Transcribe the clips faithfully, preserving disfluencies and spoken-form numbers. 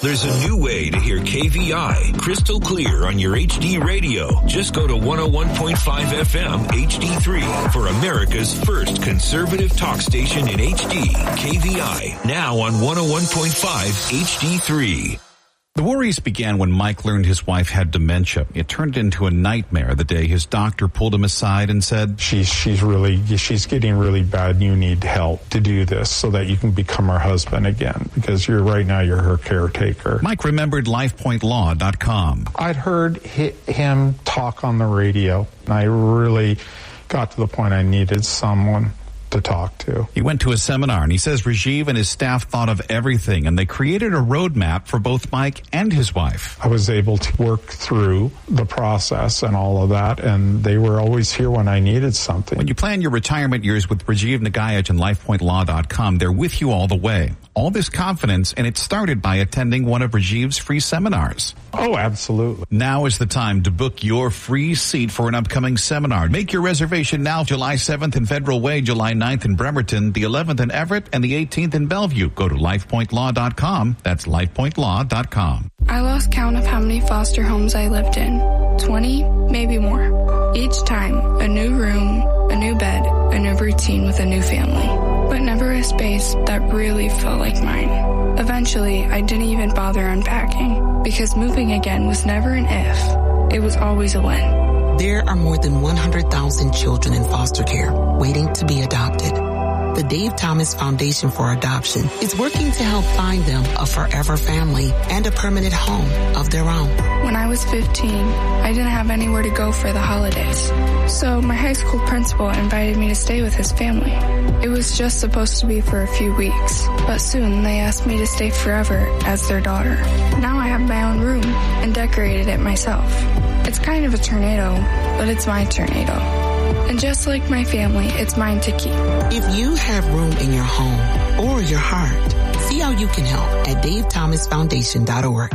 There's a new way to hear K V I crystal clear on your H D radio. Just go to one oh one point five F M H D three for America's first conservative talk station in H D. K V I, now on one oh one point five H D three. The worries began when Mike learned his wife had dementia. It turned into a nightmare the day his doctor pulled him aside and said, She's she's really, she's getting really bad. You need help to do this so that you can become her husband again, because you're right now you're her caretaker. Mike remembered life point law dot com. I'd heard him talk on the radio, and I really got to the point I needed someone to talk to. He went to a seminar, and he says Rajiv and his staff thought of everything, and they created a roadmap for both Mike and his wife. I was able to work through the process and all of that, and they were always here when I needed something. When you plan your retirement years with Rajiv Nagaich and life point law dot com, they're with you all the way. All this confidence, and it started by attending one of Rajiv's free seminars. Oh, absolutely. Now is the time to book your free seat for an upcoming seminar. Make your reservation now, July seventh in Federal Way, July ninth in Bremerton, the eleventh in Everett, and the eighteenth in Bellevue. Go to life point law dot com. That's life point law dot com. I lost count of how many foster homes I lived in. twenty, maybe more. Each time, a new room, a new bed, a new routine with a new family. But never a space that really felt like mine. Eventually, I didn't even bother unpacking, because moving again was never an if. It was always a when. There are more than one hundred thousand children in foster care waiting to be adopted. The Dave Thomas Foundation for Adoption is working to help find them a forever family and a permanent home of their own. When I was fifteen, I didn't have anywhere to go for the holidays. So my high school principal invited me to stay with his family. It was just supposed to be for a few weeks, but soon they asked me to stay forever as their daughter. Now I have my own room and decorated it myself. It's kind of a tornado, but it's my tornado. And just like my family, it's mine to keep. If you have room in your home or your heart, see how you can help at dave thomas foundation dot org.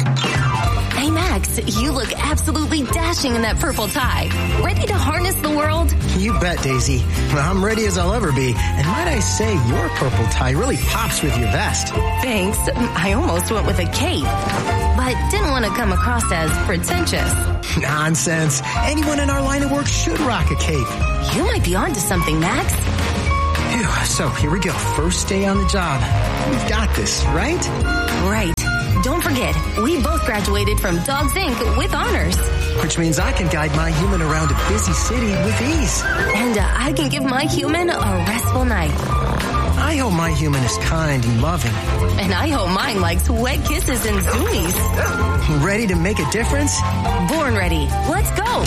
Hey Max, you look absolutely dashing in that purple tie. Ready to harness the world? You bet, Daisy. I'm ready as I'll ever be. And might I say, your purple tie really pops with your vest. Thanks. I almost went with a cape, but didn't want to come across as pretentious. Nonsense. Anyone in our line of work should rock a cape. You might be onto something, Max. Phew, so here we go. First day on the job. We've got this, right? Right. Don't forget, we both graduated from Dogs Incorporated with honors. Which means I can guide my human around a busy city with ease. And uh, I can give my human a restful night. I hope my human is kind and loving. And I hope mine likes wet kisses and zoomies. Ready to make a difference? Born ready. Let's go.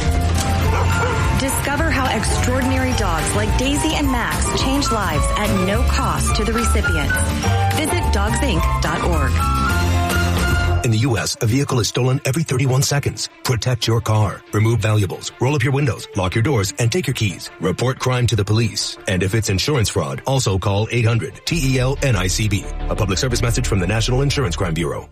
Discover how extraordinary dogs like Daisy and Max change lives at no cost to the recipients. Visit dogs inc dot org. In the U S, a vehicle is stolen every thirty-one seconds. Protect your car. Remove valuables. Roll up your windows. Lock your doors and take your keys. Report crime to the police. And if it's insurance fraud, also call eight hundred T E L N I C B. A public service message from the National Insurance Crime Bureau.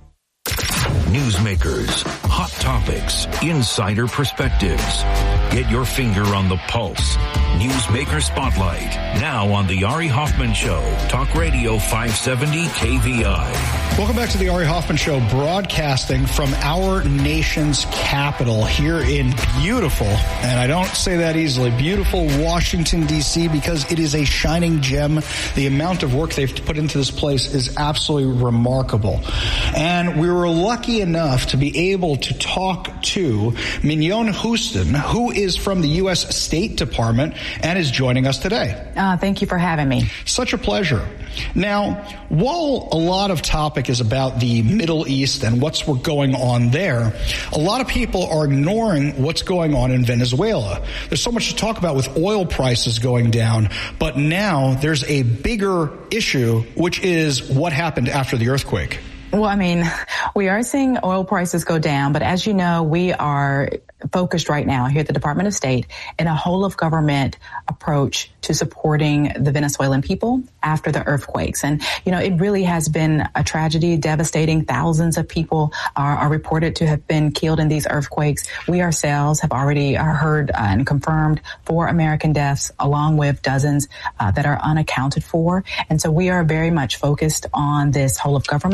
Newsmakers, hot topics, insider perspectives. Get your finger on the pulse. Newsmaker Spotlight, now on the Ari Hoffman Show. Talk Radio five seventy K V I. Welcome back to the Ari Hoffman Show, broadcasting from our nation's capital here in beautiful, and I don't say that easily, beautiful Washington, D C, because it is a shining gem. The amount of work they've put into this place is absolutely remarkable. And we were lucky enough to be able to talk to Mignon Houston, who is from the U S State Department and is joining us today. Uh, thank you for having me. Such a pleasure. Now, while a lot of topic is about the Middle East and what's going on there, a lot of people are ignoring what's going on in Venezuela. There's so much to talk about with oil prices going down, but now there's a bigger issue, which is what happened after the earthquake. Well, I mean, we are seeing oil prices go down, but as you know, we are focused right now here at the Department of State in a whole of government approach to supporting the Venezuelan people after the earthquakes. And, you know, it really has been a tragedy, devastating. Thousands of people are, are reported to have been killed in these earthquakes. We ourselves have already heard uh, and confirmed four American deaths, along with dozens uh, that are unaccounted for. And so we are very much focused on this whole of government approach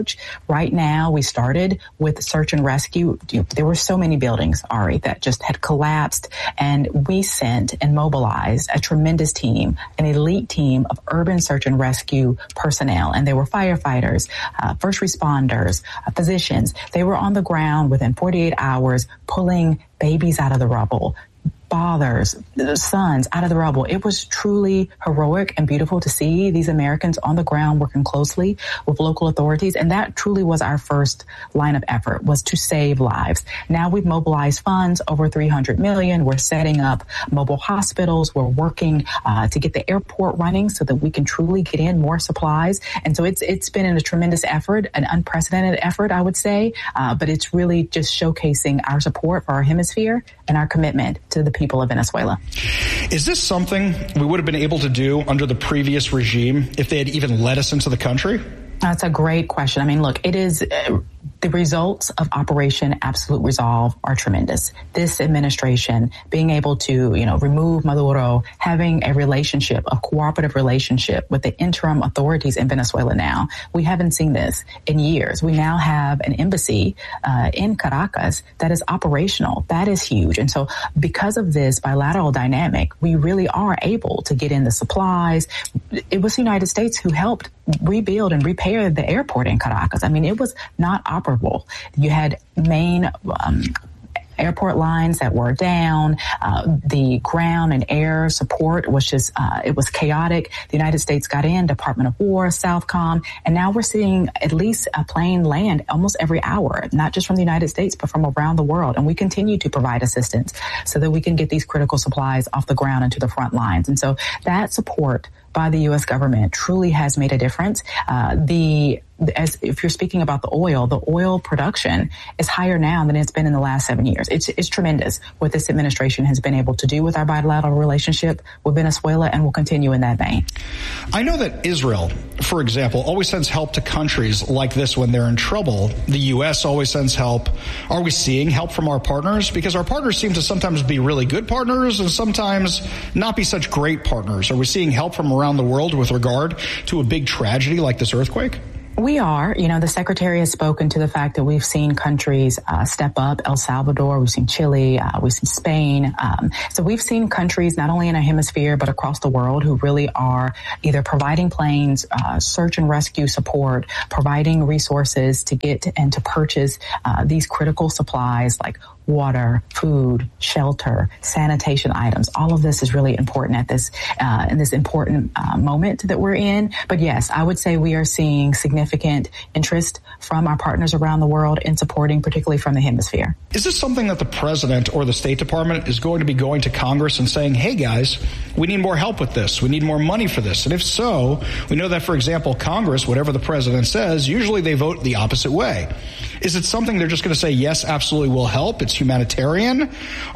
approach. Right now, we started with search and rescue. There were so many buildings, Ari, that just had collapsed, and we sent and mobilized a tremendous team, an elite team of urban search and rescue personnel, and they were firefighters, uh, first responders, uh, physicians. They were on the ground within forty-eight hours, pulling babies out of the rubble, fathers, sons out of the rubble. It was truly heroic and beautiful to see these Americans on the ground working closely with local authorities. And that truly was our first line of effort, was to save lives. Now we've mobilized funds, over three hundred million. We're setting up mobile hospitals. We're working uh, to get the airport running so that we can truly get in more supplies. And so it's it's been a tremendous effort, an unprecedented effort, I would say. Uh, but it's really just showcasing our support for our hemisphere and our commitment to the people of Venezuela. Is this something we would have been able to do under the previous regime if they had even let us into the country? That's a great question. I mean, look, it is uh, the results of Operation Absolute Resolve are tremendous. This administration being able to, you know, remove Maduro, having a relationship, a cooperative relationship with the interim authorities in Venezuela now. We haven't seen this in years. We now have an embassy uh, in Caracas that is operational. That is huge. And so because of this bilateral dynamic, we really are able to get in the supplies. It was the United States who helped rebuild and repair the airport in Caracas. I mean, it was not operable. You had main um, airport lines that were down. Uh, the ground and air support was just, uh, it was chaotic. The United States got in, Department of War, Southcom, and now we're seeing at least a plane land almost every hour, not just from the United States, but from around the world. And we continue to provide assistance so that we can get these critical supplies off the ground and to the front lines. And so that support by the U S government truly has made a difference. Uh, the As if you're speaking about the oil, the oil production is higher now than it's been in the last seven years. It's, it's tremendous what this administration has been able to do with our bilateral relationship with Venezuela, and will continue in that vein. I know that Israel, for example, always sends help to countries like this when they're in trouble. The U S always sends help. Are we seeing help from our partners? Because our partners seem to sometimes be really good partners and sometimes not be such great partners. Are we seeing help from around the world with regard to a big tragedy like this earthquake? We are. You know, the Secretary has spoken to the fact that we've seen countries uh, step up. El Salvador, we've seen Chile, uh, we've seen Spain. Um, so we've seen countries not only in our hemisphere, but across the world who really are either providing planes, uh, search and rescue support, providing resources to get and to purchase uh, these critical supplies like water, food, shelter, sanitation items. All of this is really important at this, uh, in this important uh, moment that we're in. But yes, I would say we are seeing significant interest from our partners around the world in supporting, particularly from the hemisphere. Is this something that the president or the State Department is going to be going to Congress and saying, hey guys, we need more help with this. We need more money for this. And if so, we know that, for example, Congress, whatever the president says, usually they vote the opposite way. Is it something they're just going to say, yes, absolutely, we'll help, it's humanitarian?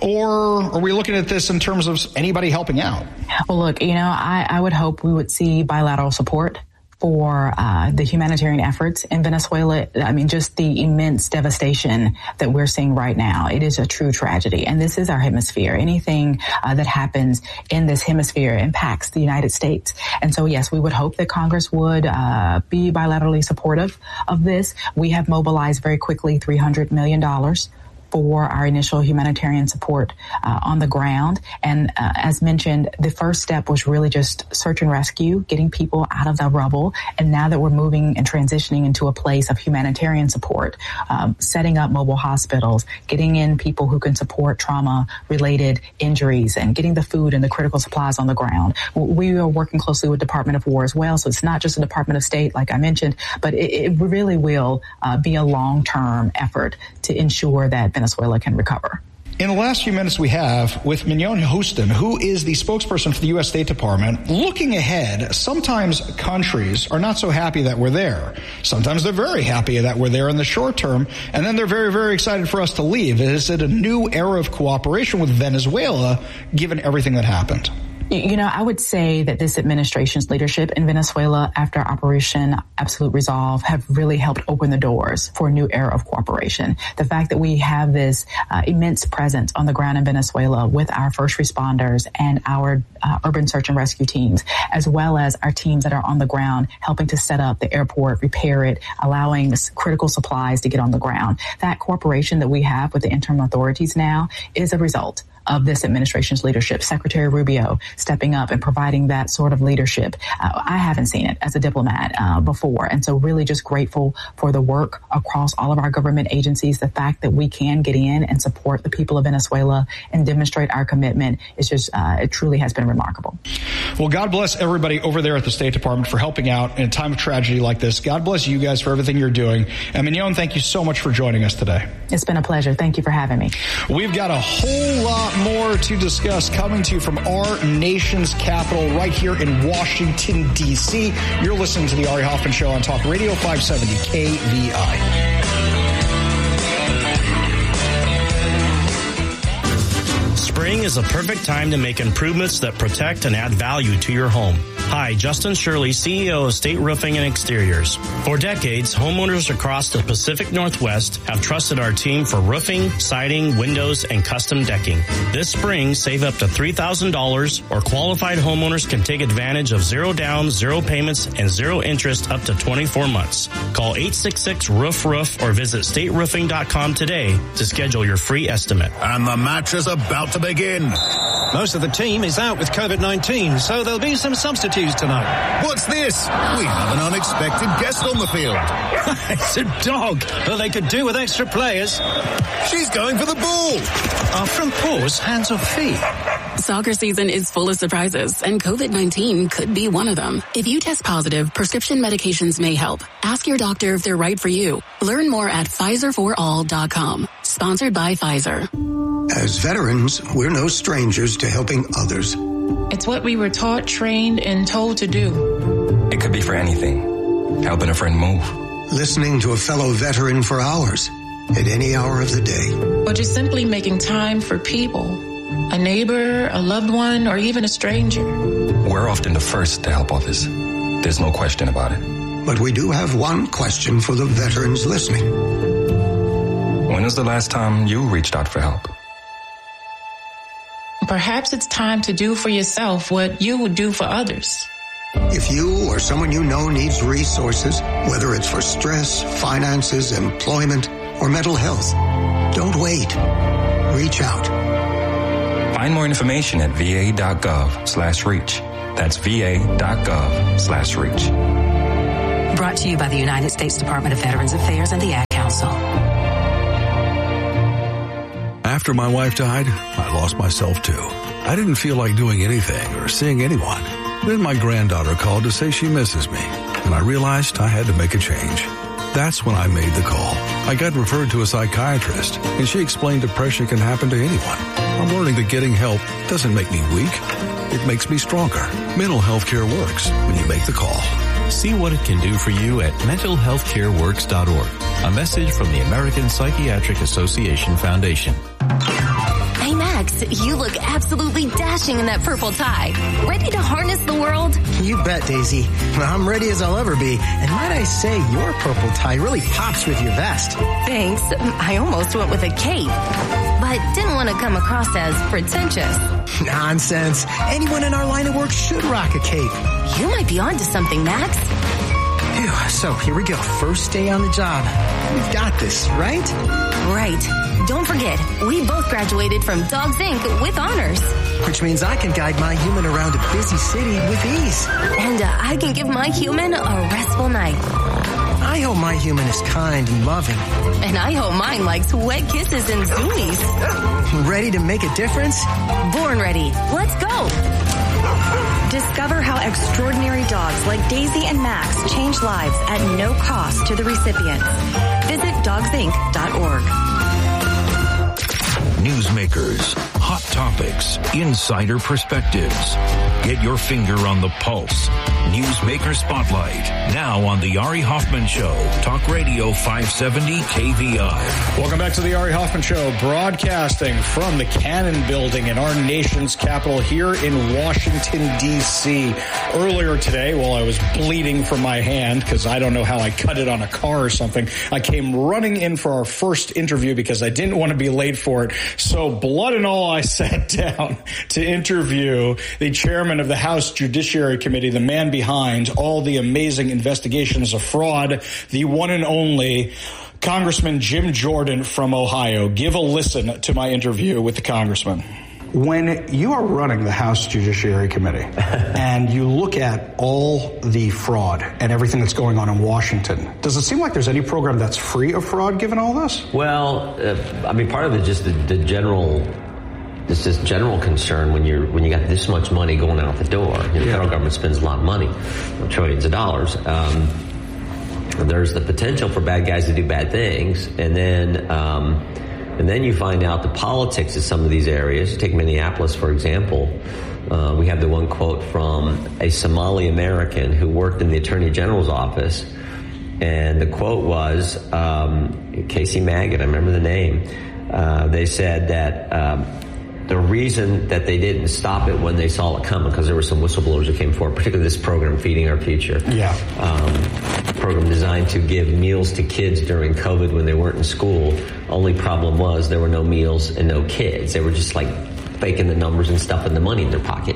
Or are we looking at this in terms of anybody helping out? Well, look, you know, I, I would hope we would see bilateral support for uh, the humanitarian efforts in Venezuela. I mean, just the immense devastation that we're seeing right now. It is a true tragedy. And this is our hemisphere. Anything uh, that happens in this hemisphere impacts the United States. And so, yes, we would hope that Congress would uh, be bilaterally supportive of this. We have mobilized very quickly three hundred million dollars for our initial humanitarian support uh, on the ground. And uh, as mentioned, the first step was really just search and rescue, getting people out of the rubble. And now that we're moving and transitioning into a place of humanitarian support, um, setting up mobile hospitals, getting in people who can support trauma-related injuries, and getting the food and the critical supplies on the ground. We are working closely with Department of War as well. So it's not just the Department of State, like I mentioned, but it, it really will uh, be a long-term effort to ensure that Venezuela can recover. In the last few minutes we have with Mignon Houston, who is the spokesperson for the U S State Department, looking ahead, sometimes countries are not so happy that we're there. Sometimes they're very happy that we're there in the short term, and then they're very, very excited for us to leave. Is it a new era of cooperation with Venezuela, given everything that happened? You know, I would say that this administration's leadership in Venezuela after Operation Absolute Resolve have really helped open the doors for a new era of cooperation. The fact that we have this uh, immense presence on the ground in Venezuela with our first responders and our uh, urban search and rescue teams, as well as our teams that are on the ground helping to set up the airport, repair it, allowing critical supplies to get on the ground. That cooperation that we have with the interim authorities now is a result of this administration's leadership. Secretary Rubio stepping up and providing that sort of leadership. Uh, I haven't seen it as a diplomat uh, before. And so really just grateful for the work across all of our government agencies. The fact that we can get in and support the people of Venezuela and demonstrate our commitment is just, uh, it truly has been remarkable. Well, God bless everybody over there at the State Department for helping out in a time of tragedy like this. God bless you guys for everything you're doing. And Mignon, thank you so much for joining us today. It's been a pleasure. Thank you for having me. We've got a whole lot more to discuss coming to you from our nation's capital right here in Washington, D C. You're listening to the Ari Hoffman Show on Talk Radio five seventy K V I. Spring is a perfect time to make improvements that protect and add value to your home. Hi, Justin Shirley, C E O of State Roofing and Exteriors. For decades, homeowners across the Pacific Northwest have trusted our team for roofing, siding, windows, and custom decking. This spring, save up to three thousand dollars, or qualified homeowners can take advantage of zero down, zero payments, and zero interest up to twenty-four months. Call eight six six, roof roof or visit state roofing dot com today to schedule your free estimate. And the match is about to begin. Most of the team is out with COVID nineteen, so there'll be some substitutes tonight. What's this? We have an unexpected guest on the field. It's a dog. Well, they could do with extra players. She's going for the ball. Are front paws, hands or feet? Soccer season is full of surprises, and COVID nineteen could be one of them. If you test positive, prescription medications may help. Ask your doctor if they're right for you. Learn more at Pfizer for all dot com. Sponsored by Pfizer. As veterans, we're no strangers to helping others. It's what we were taught, trained, and told to do. It could be for anything. Helping a friend move. Listening to a fellow veteran for hours, at any hour of the day. Or just simply making time for people. A neighbor, a loved one, or even a stranger. We're often the first to help others. There's no question about it. But we do have one question for the veterans listening. When was the last time you reached out for help? Perhaps it's time to do for yourself what you would do for others. If you or someone you know needs resources, whether it's for stress, finances, employment, or mental health, don't wait. Reach out. Find more information at va.gov slash reach. That's va.gov slash reach. Brought to you by the United States Department of Veterans Affairs and the Ad Council. After my wife died, I lost myself too. I didn't feel like doing anything or seeing anyone. Then my granddaughter called to say she misses me, and I realized I had to make a change. That's when I made the call. I got referred to a psychiatrist, and she explained depression can happen to anyone. I'm learning that getting help doesn't make me weak. It makes me stronger. Mental health care works when you make the call. See what it can do for you at mental health care works dot org. A message from the American Psychiatric Association Foundation. Hey, Max, you look absolutely dashing in that purple tie. Ready to harness the world? You bet, Daisy. I'm ready as I'll ever be. And might I say, your purple tie really pops with your vest. Thanks. I almost went with a cape, but didn't want to come across as pretentious. Nonsense. Anyone in our line of work should rock a cape. You might be onto something, Max. Phew, so here we go. First day on the job. We've got this, right? Right. Don't forget, we both graduated from Dogs Incorporated with honors. Which means I can guide my human around a busy city with ease. And uh, I can give my human a restful night. I hope my human is kind and loving. And I hope mine likes wet kisses and zoomies. Ready to make a difference? Born ready. Let's go. Discover how extraordinary dogs like Daisy and Max change lives at no cost to the recipients. Visit dogs inc dot org. Newsmakers, hot topics, insider perspectives. Get your finger on the pulse. Newsmaker Spotlight. Now on the Ari Hoffman Show. Talk Radio five seventy K V I. Welcome back to the Ari Hoffman Show, broadcasting from the Cannon Building in our nation's capital here in Washington, D C Earlier today, while I was bleeding from my hand, because I don't know how I cut it on a car or something, I came running in for our first interview because I didn't want to be late for it. So blood and all, I sat down to interview the chairman of the House Judiciary Committee, the man behind all the amazing investigations of fraud, the one and only Congressman Jim Jordan from Ohio. Give a listen to my interview with the congressman. When you are running the House Judiciary Committee and you look at all the fraud and everything that's going on in Washington, does it seem like there's any program that's free of fraud given all this? Well, uh, I mean, part of it just the, the general, it's just general concern when you're when you got this much money going out the door. You know, the federal government spends a lot of money, trillions of dollars. Um, there's the potential for bad guys to do bad things, and then um, and then you find out the politics of some of these areas. You take Minneapolis, for example. Uh, we have the one quote from a Somali American who worked in the Attorney General's office, and the quote was um, Casey Maggot. I remember the name. Uh, they said that. Um, The reason that they didn't stop it when they saw it coming, because there were some whistleblowers that came forward, particularly this program, Feeding Our Future. Yeah. Um, program designed to give meals to kids during COVID when they weren't in school. Only problem was there were no meals and no kids. They were just like faking the numbers and stuffing the money in their pocket.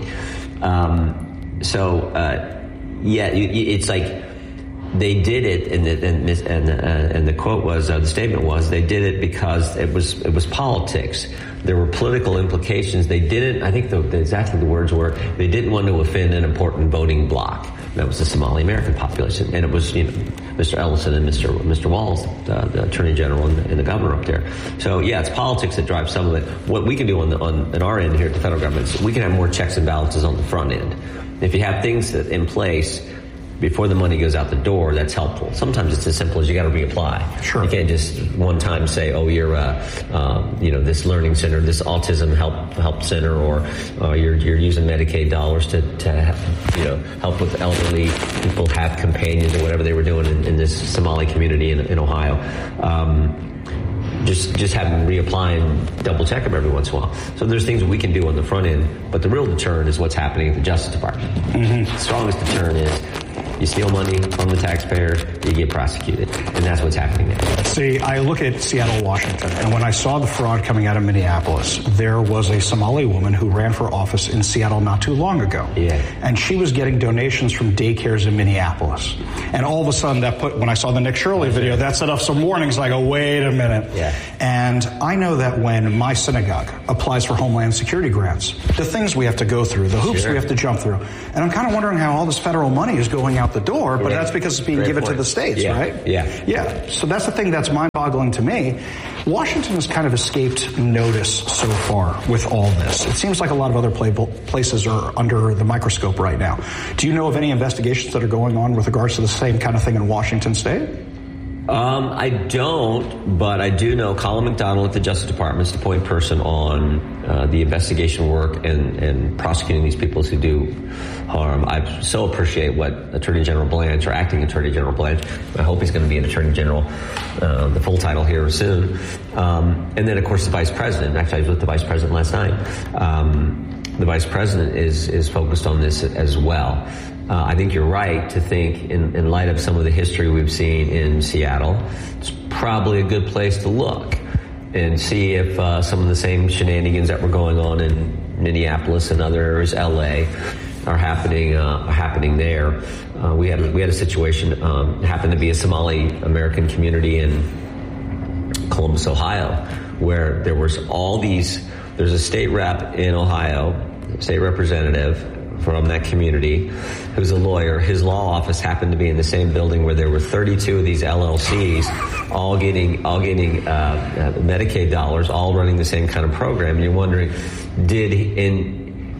Um, so, uh, yeah, it's like they did it, and the, and, and, uh, and the quote was, uh, the statement was, they did it because it was it was politics. There were political implications. They didn't, I think the, the, exactly the words were, they didn't want to offend an important voting bloc. That was the Somali American population. And it was, you know, Mister Ellison and Mister Mister Walz, uh, the Attorney General and, and the governor up there. So, yeah, it's politics that drives some of it. What we can do on, the, on, on our end here at the federal government is we can have more checks and balances on the front end. If you have things that in place before the money goes out the door, that's helpful. Sometimes it's as simple as you got to reapply. Sure. You can't just one time say, "Oh, you're, uh, uh, you know, this learning center, this autism help help center, or uh, you're you're using Medicaid dollars to to you know help with elderly people have companions," or whatever they were doing in, in this Somali community in, in Ohio. Um, Just just have them reapply and double check them every once in a while. So there's things we can do on the front end, but the real deterrent is what's happening at the Justice Department. Mm-hmm. The strongest deterrent is you steal money from the taxpayers, you get prosecuted, and that's what's happening now. See, I look at Seattle, Washington, and when I saw the fraud coming out of Minneapolis, there was a Somali woman who ran for office in Seattle not too long ago. Yeah. And she was getting donations from daycares in Minneapolis. And all of a sudden, that put, when I saw the Nick Shirley video, that set off some warnings like, oh, wait a minute. Yeah. And I know that when my synagogue applies for Homeland Security grants, the things we have to go through, the hoops sure. we have to jump through. And I'm kind of wondering how all this federal money is going out the door, but yeah. that's because it's being Great given point. to the states, yeah. right? Yeah. Yeah. So that's the thing that's mind-boggling to me. Washington has kind of escaped notice so far with all this. It seems like a lot of other play- places are under the microscope right now. Do you know of any investigations that are going on with regards to the same kind of thing in Washington State? Um, I don't, but I do know Colin McDonald at the Justice Department is the point person on uh, the investigation work and, and prosecuting these people who do harm. I so appreciate what Attorney General Blanche, or Acting Attorney General Blanche, I hope he's going to be an Attorney General, uh, the full title here soon. Um, and then, of course, the Vice President. Actually, I was with the Vice President last night. Um, the Vice President is, is focused on this as well. Uh, I think you're right to think, in, in light of some of the history we've seen in Seattle, it's probably a good place to look and see if uh, some of the same shenanigans that were going on in Minneapolis and other areas, L A, are happening uh, are happening there. Uh, we had we had a situation um, happened to be a Somali American community in Columbus, Ohio, where there was all these. There's a state rep in Ohio, state representative from that community, who's a lawyer. His law office happened to be in the same building where there were thirty-two of these L L Cs, all getting all getting uh, uh, Medicaid dollars, all running the same kind of program. And you're wondering, did in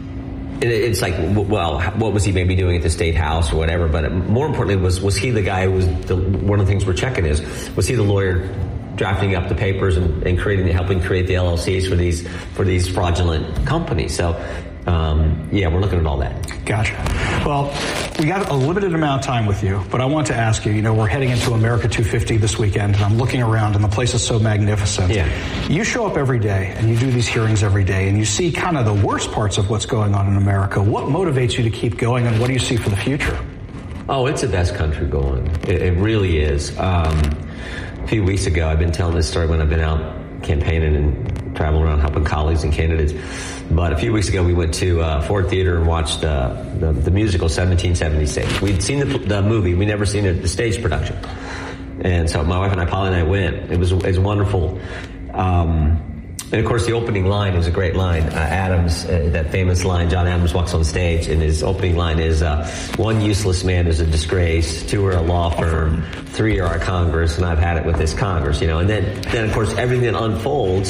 it's like, well, what was he maybe doing at the state house or whatever? But more importantly, was was he the guy who was the, one of the things we're checking is was he the lawyer drafting up the papers and, and creating, helping create the L L Cs for these for these fraudulent companies? So um, yeah, we're looking at all that. Gotcha. Well, we got a limited amount of time with you, but I want to ask you, you know, we're heading into America two fifty this weekend, and I'm looking around, and the place is so magnificent. Yeah. You show up every day, and you do these hearings every day, and you see kind of the worst parts of what's going on in America. What motivates you to keep going, and what do you see for the future? Oh, it's the best country going. It, it really is. Um, a few weeks ago, I've been telling this story when I've been out campaigning and traveling around helping colleagues and candidates. But a few weeks ago, we went to uh, Ford Theater and watched uh, the, the musical seventeen seventy-six. We'd seen the, the movie. We'd never seen it, the stage production. And so my wife and I, Polly and I went. It was, it was wonderful. Um, and, of course, the opening line is a great line. Uh, Adams, uh, that famous line, John Adams walks on stage, and his opening line is, uh, one useless man is a disgrace, two are a law firm, three are our Congress, and I've had it with this Congress, you know. And then, then of course, everything unfolds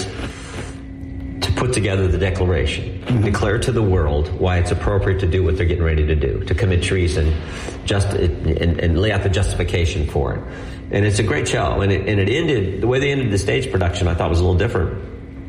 to put together the Declaration, mm-hmm. declare to the world why it's appropriate to do what they're getting ready to do, to commit treason, just and, and lay out the justification for it. And it's a great show. And it, and it ended, the way they ended the stage production, I thought was a little different.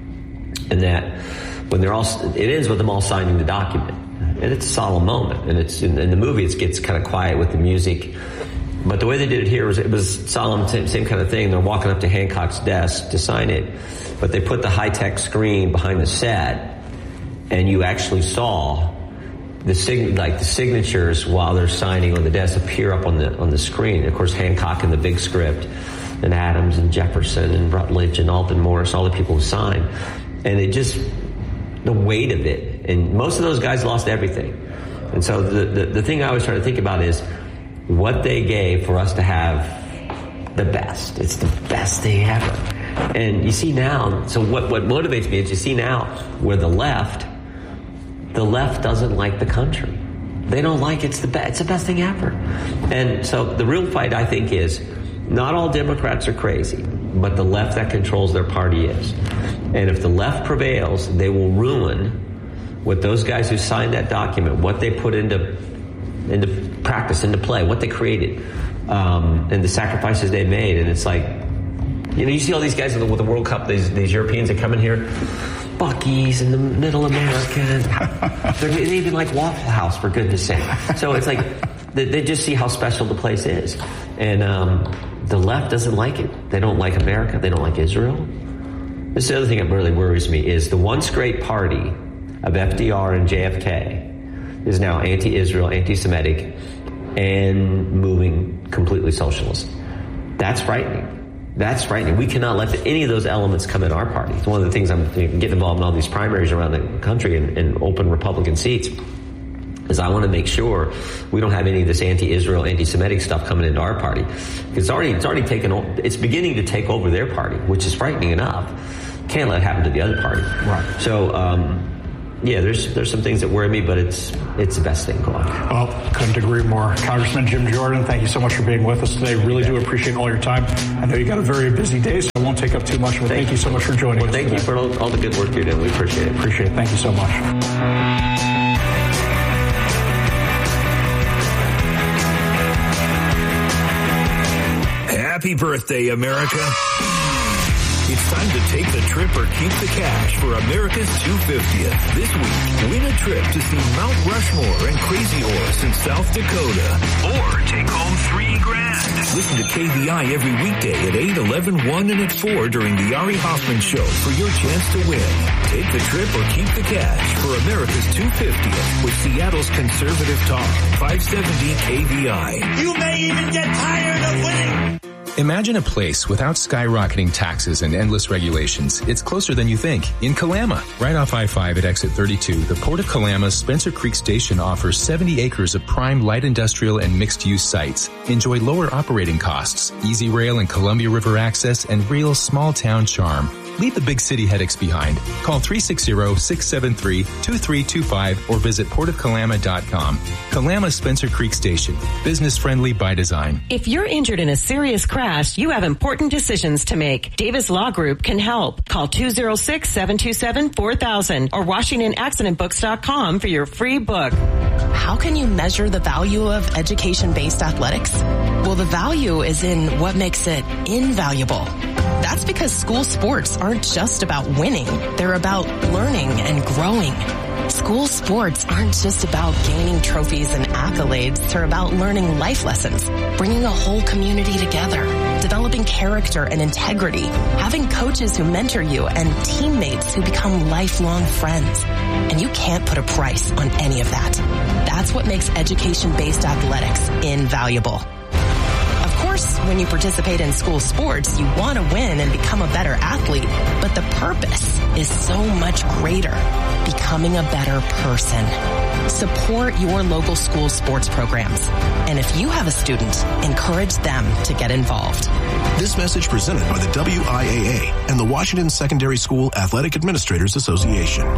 In that, when they're all, it ends with them all signing the document. And it's a solemn moment. And it's, in, in the movie, it gets kind of quiet with the music. But the way they did it here was, it was solemn, same, same kind of thing. They're walking up to Hancock's desk to sign it. But they put the high-tech screen behind the set, and you actually saw the sig- like the signatures while they're signing on the desk appear up on the on the screen. And of course, Hancock in the big script, and Adams and Jefferson and Rutledge and Alton Morris, all the people who signed. And it just, the weight of it. And most of those guys lost everything. And so the, the, the thing I always try to think about is what they gave for us to have the best. It's the best thing ever. And you see now, so what, what motivates me is you see now where the left, the left doesn't like the country. They don't like it's the best, it's the best thing ever. And so the real fight, I think, is not all Democrats are crazy, but the left that controls their party is. And if the left prevails, they will ruin what those guys who signed that document, what they put into into practice, into play, what they created, um, and the sacrifices they made. And it's like, you know, you see all these guys with the World Cup, these, these Europeans that come in here, Buc-ee's in the middle America. They even like Waffle House, for goodness sake. So it's like, they, they just see how special the place is. And um, the left doesn't like it. They don't like America. They don't like Israel. This is the other thing that really worries me is the once great party of F D R and J F K is now anti-Israel, anti-Semitic, and moving completely socialist. That's frightening. That's frightening. We cannot let any of those elements come in our party. It's one of the things I'm getting involved in all these primaries around the country and, and open Republican seats is I want to make sure we don't have any of this anti-Israel, anti-Semitic stuff coming into our party. It's already, it's already taken, it's beginning to take over their party, which is frightening enough. Can't let it happen to the other party. Right. So, um, yeah, there's there's some things that worry me, but it's it's the best thing going. Well, couldn't agree more. Congressman Jim Jordan, thank you so much for being with us today. Really do appreciate all your time. I know you got a very busy day, so I won't take up too much, but thank, thank you so much for joining well, us Thank today. you for all, all the good work you're doing. We appreciate it. Appreciate it. Thank you so much. Happy birthday, America. It's time to take the trip or keep the cash for America's two fiftieth. This week, win a trip to see Mount Rushmore and Crazy Horse in South Dakota. Or take home three grand. Listen to K V I every weekday at eight, eleven, one, and at four during the Ari Hoffman Show for your chance to win. Take the trip or keep the cash for America's two fiftieth with Seattle's Conservative Talk, five seventy K V I. You may even get tired of winning. Imagine a place without skyrocketing taxes and endless regulations. It's closer than you think. In Kalama, right off I five at exit thirty-two, the Port of Kalama's Spencer Creek Station offers seventy acres of prime light industrial and mixed-use sites. Enjoy lower operating costs, easy rail and Columbia River access, and real small-town charm. Leave the big city headaches behind. Call three six zero, six seven three, two three two five or visit port of kalama dot com. Kalama Spencer Creek Station. Business friendly by design. If you're injured in a serious crash, you have important decisions to make. Davis Law Group can help. Call two oh six, seven two seven, four thousand or washington accident books dot com for your free book. How can you measure the value of education-based athletics? Well, the value is in what makes it invaluable. That's because school sports aren't just about winning. They're about learning and growing. School sports aren't just about gaining trophies and accolades. They're about learning life lessons, bringing a whole community together, developing character and integrity, having coaches who mentor you, and teammates who become lifelong friends. And you can't put a price on any of that. That's what makes education-based athletics invaluable. Of course, when you participate in school sports, you want to win and become a better athlete, but the purpose is so much greater, becoming a better person. Support your local school sports programs. And if you have a student, encourage them to get involved. This message presented by the W I A A and the Washington Secondary School Athletic Administrators Association.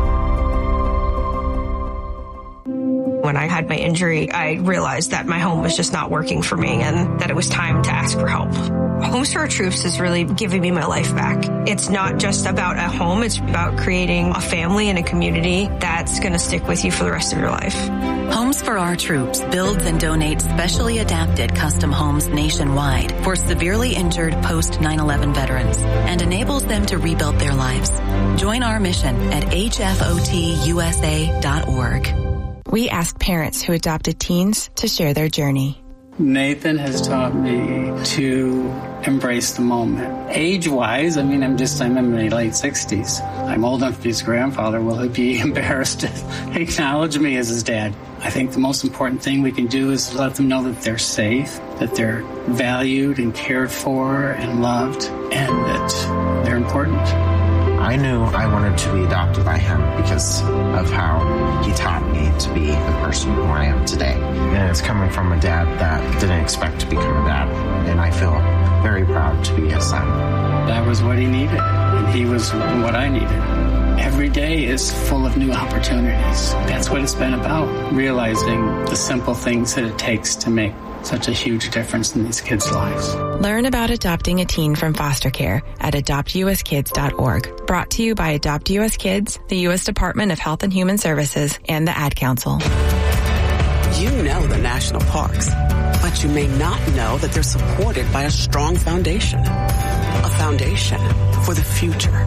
When I had my injury, I realized that my home was just not working for me and that it was time to ask for help. Homes for Our Troops is really giving me my life back. It's not just about a home, it's about creating a family and a community that's going to stick with you for the rest of your life. Homes for Our Troops builds and donates specially adapted custom homes nationwide for severely injured post nine eleven veterans and enables them to rebuild their lives. Join our mission at H F O T U S A dot org. We asked parents who adopted teens to share their journey. Nathan has taught me to embrace the moment. Age-wise, I mean, I'm just, I'm in my late sixties. I'm old enough to be his grandfather. Will he be embarrassed to acknowledge me as his dad? I think the most important thing we can do is let them know that they're safe, that they're valued and cared for and loved, and that they're important. I knew I wanted to be adopted by him because of how he taught me to be the person who I am today. And it's coming from a dad that didn't expect to become a dad. And I feel very proud to be his son. That was what he needed, and he was what I needed. Every day is full of new opportunities. That's what it's been about, realizing the simple things that it takes to make such a huge difference in these kids' lives. Learn about adopting a teen from foster care at adopt U S kids dot org. Brought to you by Adopt U S Kids, the U S Department of Health and Human Services, and the Ad Council. You know the national parks, but you may not know that they're supported by a strong foundation. A foundation for the future.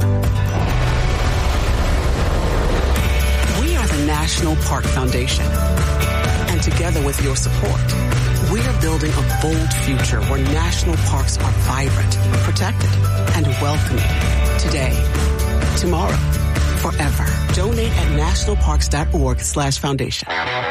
We are the National Park Foundation. And together with your support, we are building a bold future where national parks are vibrant, protected, and welcoming. Today, tomorrow, forever. Donate at national parks dot org slash foundation.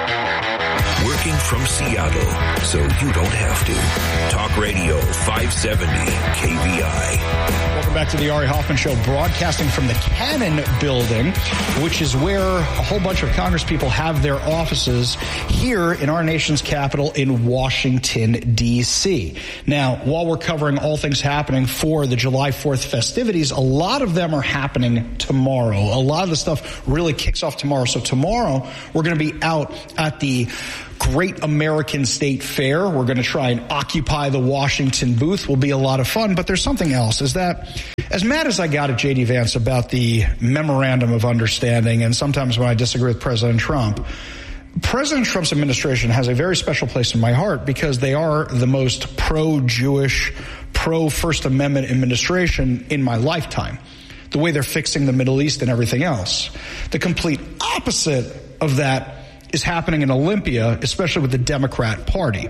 Working from Seattle, so you don't have to. Talk Radio five seventy K V I. Welcome back to the Ari Hoffman Show, broadcasting from the Cannon Building, which is where a whole bunch of Congress people have their offices here in our nation's capital in Washington, D C. Now, while we're covering all things happening for the July fourth festivities, a lot of them are happening tomorrow. A lot of the stuff really kicks off tomorrow. So tomorrow, we're going to be out at the Great American State Fair. We're going to try and occupy the Washington booth. Will be a lot of fun, but there's something else. Is that as mad as I got at J D Vance about the memorandum of understanding, and sometimes when I disagree with President Trump, President Trump's administration has a very special place in my heart because they are the most pro-Jewish, pro-First Amendment administration in my lifetime. The way they're fixing the Middle East and everything else. The complete opposite of that is happening in Olympia, especially with the Democrat Party.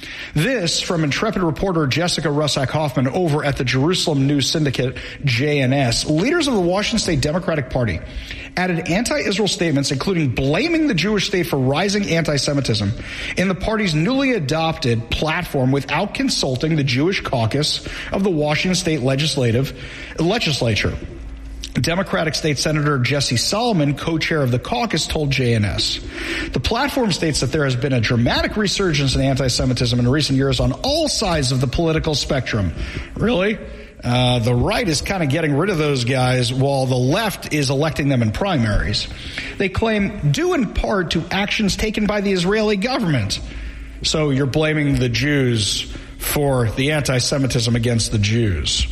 This from intrepid reporter Jessica Russack Hoffman over at the Jerusalem News Syndicate, J N S. Leaders of the Washington State Democratic Party added anti-Israel statements, including blaming the Jewish state for rising anti-Semitism in the party's newly adopted platform without consulting the Jewish caucus of the Washington State Legislative Legislature. Democratic State Senator Jesse Solomon, co-chair of the caucus, told J N S. The platform states that there has been a dramatic resurgence in anti-Semitism in recent years on all sides of the political spectrum. Really? Uh, the right is kind of getting rid of those guys while the left is electing them in primaries. They claim due in part to actions taken by the Israeli government. So you're blaming the Jews for the anti-Semitism against the Jews.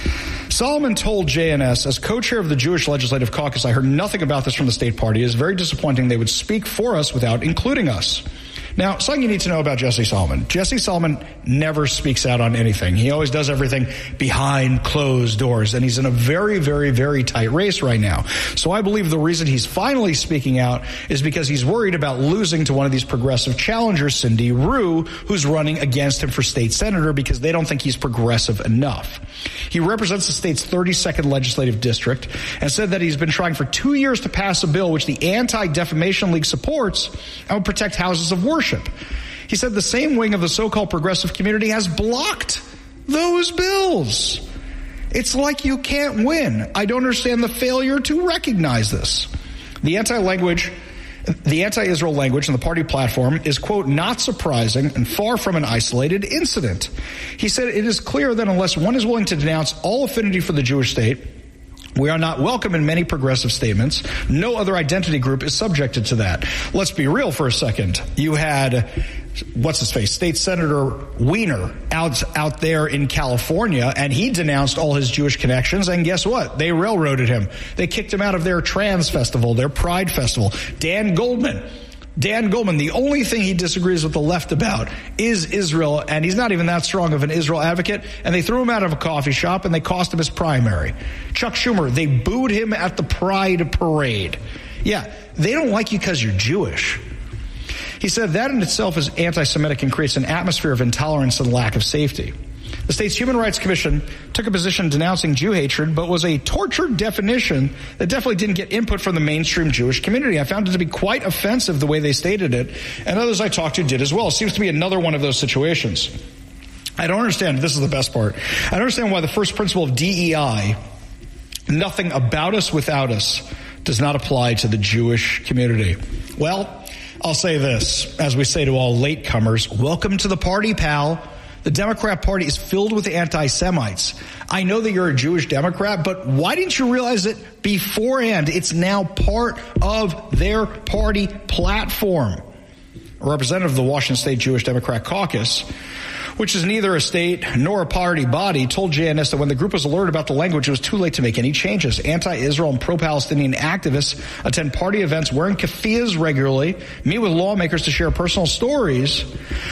Solomon told J N S, as co-chair of the Jewish Legislative Caucus, I heard nothing about this from the state party. It is very disappointing they would speak for us without including us. Now, something you need to know about Jesse Solomon. Jesse Solomon never speaks out on anything. He always does everything behind closed doors, and he's in a very, very, very tight race right now. So I believe the reason he's finally speaking out is because he's worried about losing to one of these progressive challengers, Cindy Rue, who's running against him for state senator because they don't think he's progressive enough. He represents the state's thirty-second legislative district and said that he's been trying for two years to pass a bill which the Anti-Defamation League supports and would protect houses of worship. He said the same wing of the so-called progressive community has blocked those bills. It's like you can't win. I don't understand the failure to recognize this. The anti-language, the anti-Israel language in the party platform is, quote, not surprising and far from an isolated incident. He said it is clear that unless one is willing to denounce all affinity for the Jewish state, we are not welcome in many progressive statements. No other identity group is subjected to that. Let's be real for a second. You had, what's his face, State Senator Weiner out, out there in California, and he denounced all his Jewish connections, and guess what? They railroaded him. They kicked him out of their trans festival, their pride festival. Dan Goldman. Dan Goldman, the only thing he disagrees with the left about is Israel, and he's not even that strong of an Israel advocate, and they threw him out of a coffee shop, and they cost him his primary. Chuck Schumer, they booed him at the Pride Parade. Yeah, they don't like you because you're Jewish. He said that in itself is anti-Semitic and creates an atmosphere of intolerance and lack of safety. The state's Human Rights Commission took a position denouncing Jew hatred, but was a tortured definition that definitely didn't get input from the mainstream Jewish community. I found it to be quite offensive the way they stated it, and others I talked to did as well. It seems to be another one of those situations. I don't understand, this is the best part, I don't understand why the first principle of D E I, nothing about us without us, does not apply to the Jewish community. Well, I'll say this, as we say to all latecomers, welcome to the party, pal. The Democrat Party is filled with anti-Semites. I know that you're a Jewish Democrat, but why didn't you realize it beforehand? It's now part of their party platform. A representative of the Washington State Jewish Democrat Caucus, which is neither a state nor a party body, told J N S that when the group was alerted about the language, it was too late to make any changes. Anti-Israel and pro-Palestinian activists attend party events wearing keffiyehs regularly, meet with lawmakers to share personal stories.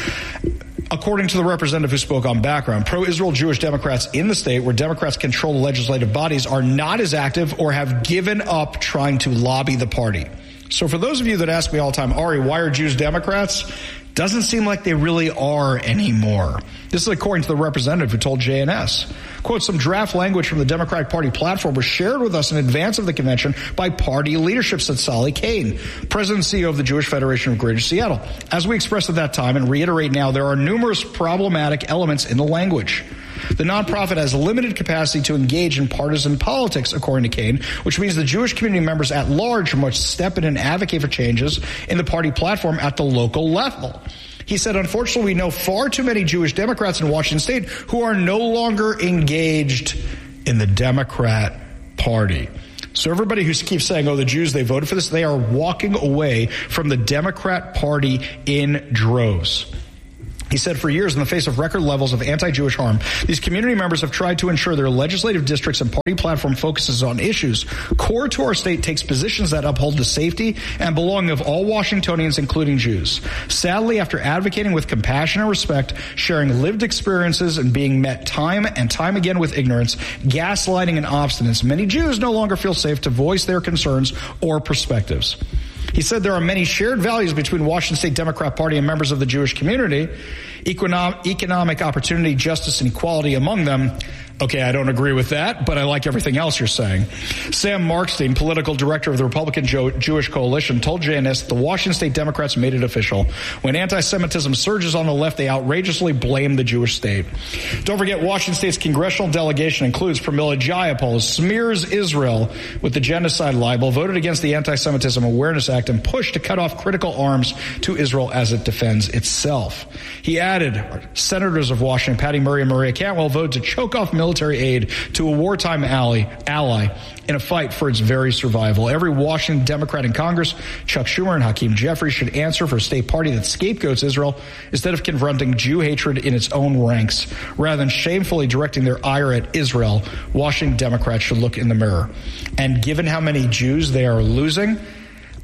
According to the representative who spoke on background, pro-Israel Jewish Democrats in the state where Democrats control the legislative bodies are not as active or have given up trying to lobby the party. So for those of you that ask me all the time, Ari, why are Jews Democrats? Doesn't seem like they really are anymore. This is according to the representative who told J N S. Quote, some draft language from the Democratic Party platform was shared with us in advance of the convention by party leadership, said Sally Kane, president and C E O of the Jewish Federation of Greater Seattle. As we expressed at that time and reiterate now, there are numerous problematic elements in the language. The nonprofit has limited capacity to engage in partisan politics, according to Kane, which means the Jewish community members at large must step in and advocate for changes in the party platform at the local level. He said, unfortunately, we know far too many Jewish Democrats in Washington state who are no longer engaged in the Democrat Party. So everybody who keeps saying, oh, the Jews, they voted for this, they are walking away from the Democrat Party in droves. He said for years, in the face of record levels of anti-Jewish harm, these community members have tried to ensure their legislative districts and party platform focuses on issues core to our state, takes positions that uphold the safety and belonging of all Washingtonians, including Jews. Sadly, after advocating with compassion and respect, sharing lived experiences, and being met time and time again with ignorance, gaslighting, and obstinance, many Jews no longer feel safe to voice their concerns or perspectives. He said there are many shared values between Washington State Democrat Party and members of the Jewish community, economic, economic opportunity, justice, and equality among them. Okay, I don't agree with that, but I like everything else you're saying. Sam Markstein, political director of the Republican Jew- Jewish Coalition, told J N S the Washington State Democrats made it official. When anti-Semitism surges on the left, they outrageously blame the Jewish state. Don't forget, Washington State's congressional delegation includes Pramila Jayapal, smears Israel with the genocide libel, voted against the Anti-Semitism Awareness Act, and pushed to cut off critical arms to Israel as it defends itself. He added, senators of Washington, Patty Murray and Maria Cantwell, voted to choke off military military aid to a wartime ally, ally in a fight for its very survival. Every Washington Democrat in Congress, Chuck Schumer and Hakeem Jeffries, should answer for a state party that scapegoats Israel instead of confronting Jew hatred in its own ranks. Rather than shamefully directing their ire at Israel, Washington Democrats should look in the mirror. And given how many Jews they are losing,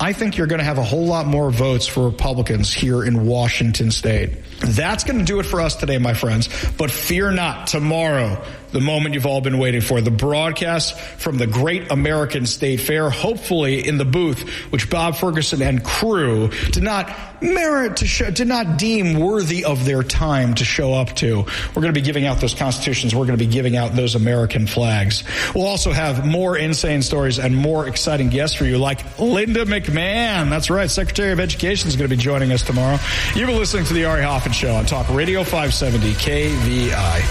I think you're going to have a whole lot more votes for Republicans here in Washington State. That's going to do it for us today, my friends. But fear not, tomorrow, the moment you've all been waiting for, the broadcast from the Great American State Fair, hopefully in the booth, which Bob Ferguson and crew did not merit to show, did not deem worthy of their time to show up to. We're going to be giving out those constitutions. We're going to be giving out those American flags. We'll also have more insane stories and more exciting guests for you, like Linda McMahon. That's right. Secretary of Education is going to be joining us tomorrow. You've been listening to the Ari Hoffman Show on Talk Radio five seventy K V I.